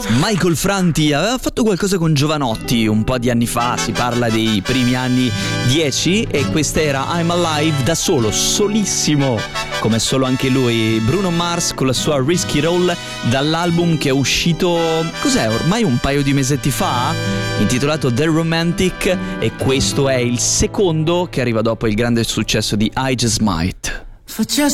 Michael Franti aveva fatto qualcosa con Jovanotti un po' di anni fa, si parla dei primi anni 10, e questa era I'm Alive da solo, solissimo, come solo anche lui. Bruno Mars con la sua Risky Roll, dall'album che è uscito, cos'è, ormai un paio di mesetti fa, intitolato The Romantic, e questo è il secondo che arriva dopo il grande successo di I Just Might.